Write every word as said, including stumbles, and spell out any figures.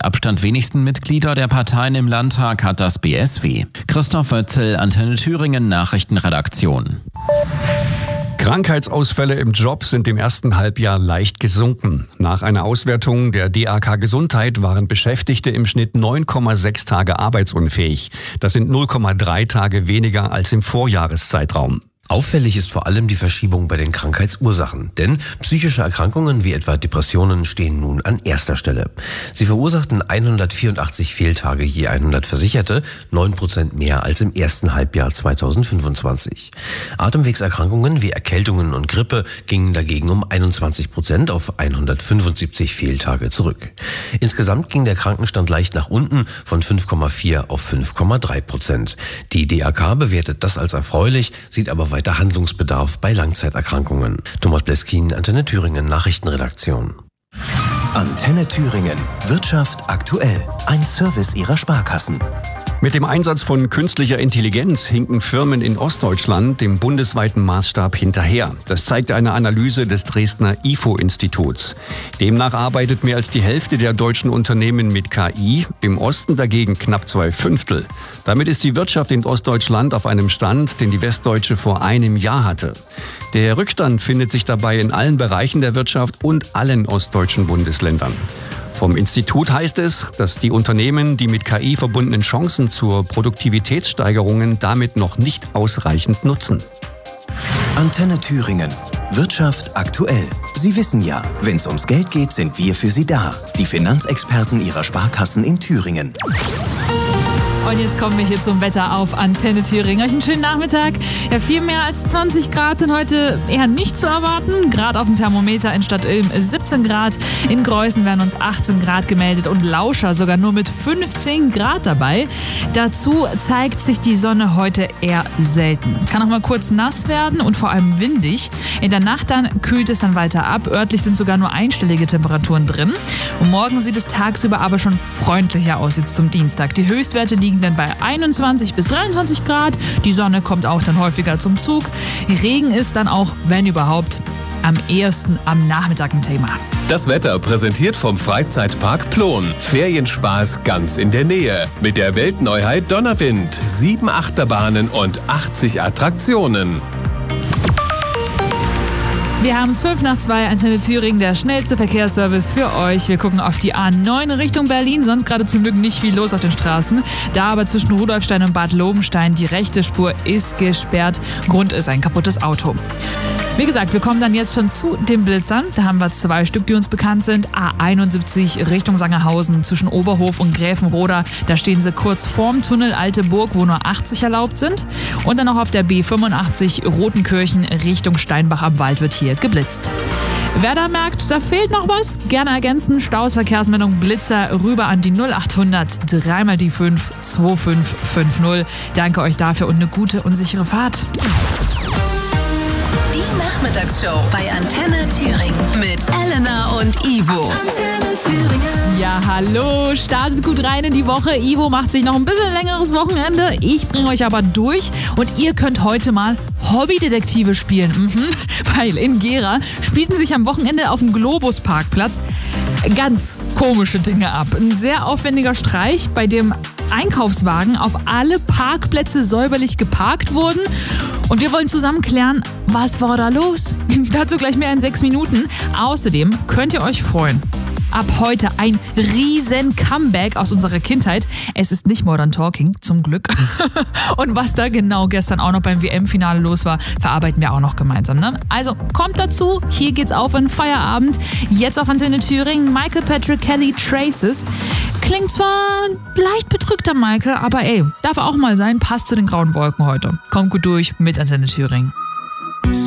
Abstand wenigsten Mitglieder der Parteien im Landtag hat das B S W. Christoph Wötzel, Antenne Thüringen, Nachrichtenredaktion. Krankheitsausfälle im Job sind im ersten Halbjahr leicht gesunken. Nach einer Auswertung der D A K Gesundheit waren Beschäftigte im Schnitt neun Komma sechs Tage arbeitsunfähig. Das sind null Komma drei Tage weniger als im Vorjahreszeitraum. Auffällig ist vor allem die Verschiebung bei den Krankheitsursachen, denn psychische Erkrankungen wie etwa Depressionen stehen nun an erster Stelle. Sie verursachten hundertvierundachtzig Fehltage je hundert Versicherte, neun Prozent mehr als im ersten Halbjahr zweitausendfünfundzwanzig. Atemwegserkrankungen wie Erkältungen und Grippe gingen dagegen um einundzwanzig Prozent auf hundertfünfundsiebzig Fehltage zurück. Insgesamt ging der Krankenstand leicht nach unten von fünf Komma vier auf fünf Komma drei Prozent. Die D A K bewertet das als erfreulich, sieht aber weiter weiter Handlungsbedarf bei Langzeiterkrankungen. Thomas Bleskin, Antenne Thüringen, Nachrichtenredaktion. Antenne Thüringen. Wirtschaft aktuell. Ein Service Ihrer Sparkassen. Mit dem Einsatz von künstlicher Intelligenz hinken Firmen in Ostdeutschland dem bundesweiten Maßstab hinterher. Das zeigt eine Analyse des Dresdner I F O-Instituts. Demnach arbeitet mehr als die Hälfte der deutschen Unternehmen mit K I, im Osten dagegen knapp zwei Fünftel. Damit ist die Wirtschaft in Ostdeutschland auf einem Stand, den die Westdeutsche vor einem Jahr hatte. Der Rückstand findet sich dabei in allen Bereichen der Wirtschaft und allen ostdeutschen Bundesländern. Vom Institut heißt es, dass die Unternehmen die mit K I verbundenen Chancen zur Produktivitätssteigerungen damit noch nicht ausreichend nutzen. Antenne Thüringen. Wirtschaft aktuell. Sie wissen ja, wenn es ums Geld geht, sind wir für Sie da. Die Finanzexperten Ihrer Sparkassen in Thüringen. Und jetzt kommen wir hier zum Wetter auf Antenne Thüringen. Euch einen schönen Nachmittag. Ja, viel mehr als zwanzig Grad sind heute eher nicht zu erwarten. Gerade auf dem Thermometer in Stadtilm siebzehn Grad. In Greußen werden uns achtzehn Grad gemeldet und Lauscher sogar nur mit fünfzehn Grad dabei. Dazu zeigt sich die Sonne heute eher selten. Kann auch mal kurz nass werden und vor allem windig. In der Nacht dann kühlt es dann weiter ab. Örtlich sind sogar nur einstellige Temperaturen drin. Und morgen sieht es tagsüber aber schon freundlicher aus jetzt zum Dienstag. Die Höchstwerte liegen dann bei einundzwanzig bis dreiundzwanzig Grad. Die Sonne kommt auch dann häufiger zum Zug. Regen ist dann auch, wenn überhaupt, am ehesten am Nachmittag ein Thema. Das Wetter präsentiert vom Freizeitpark Plon. Ferienspaß ganz in der Nähe. Mit der Weltneuheit Donnerwind. Sieben Achterbahnen und achtzig Attraktionen. Wir haben es fünf nach zwei, Antenne Thüringen, der schnellste Verkehrsservice für euch. Wir gucken auf die A neun Richtung Berlin, sonst gerade zum Glück nicht viel los auf den Straßen. Da aber zwischen Rudolfstein und Bad Lobenstein die rechte Spur ist gesperrt. Grund ist ein kaputtes Auto. Wie gesagt, wir kommen dann jetzt schon zu den Blitzern. Da haben wir zwei Stück, die uns bekannt sind. A einundsiebzig Richtung Sangerhausen zwischen Oberhof und Gräfenroda. Da stehen sie kurz vorm Tunnel Alte Burg, wo nur achtzig erlaubt sind. Und dann noch auf der B fünfundachtzig Rotenkirchen Richtung Steinbach am Wald wird hier geblitzt. Wer da merkt, da fehlt noch was, gerne ergänzen. Staus, Verkehrsmeldung, Blitzer rüber an die null achthundert drei mal die fünf zwei fünf fünf null. Danke euch dafür und eine gute und sichere Fahrt. Die Nachmittagsshow bei Antenne Thüringen mit Elena und Ivo. Antenne Thüringen. Ja, hallo, startet gut rein in die Woche. Ivo macht sich noch ein bisschen längeres Wochenende. Ich bringe euch aber durch und ihr könnt heute mal Hobbydetektive spielen. Mhm. Weil in Gera spielten sich am Wochenende auf dem Globus-Parkplatz ganz komische Dinge ab. Ein sehr aufwendiger Streich, bei dem Einkaufswagen auf alle Parkplätze säuberlich geparkt wurden. Und wir wollen zusammen klären, was war da los? Dazu gleich mehr in sechs Minuten. Außerdem könnt ihr euch freuen. Ab heute ein riesen Comeback aus unserer Kindheit. Es ist nicht Modern Talking, zum Glück. Und was da genau gestern auch noch beim W M-Finale los war, verarbeiten wir auch noch gemeinsam. Ne? Also kommt dazu, hier geht's auf in Feierabend. Jetzt auf Antenne Thüringen, Michael Patrick Kelly Traces. Klingt zwar leicht betrübter Michael, aber ey, darf auch mal sein, passt zu den grauen Wolken heute. Kommt gut durch mit Antenne Thüringen.